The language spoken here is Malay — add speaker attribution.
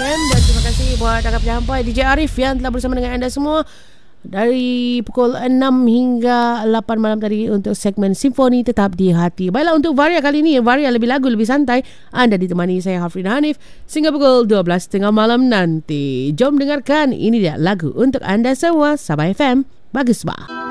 Speaker 1: FM. Dan terima kasih buat rakan penyampai DJ Arif yang telah bersama dengan anda semua dari pukul 6 hingga 8 malam tadi untuk segmen Simfoni Tetap di Hati. Baiklah, untuk Varia kali ini, Varia lebih lagu, lebih santai, anda ditemani saya Hafrina Hanif sehingga pukul 12.30 malam nanti. Jom dengarkan, ini dia lagu untuk anda semua. Sabah FM, bagus bah.